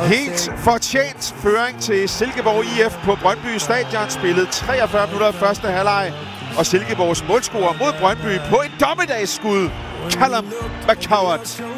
Helt fortjent føring til Silkeborg IF på Brøndby Stadion. Spillet 43 minutter i første halvleg. Og Silkeborgs målscorer mod Brøndby på et dommedagsskud. Callum McCowart.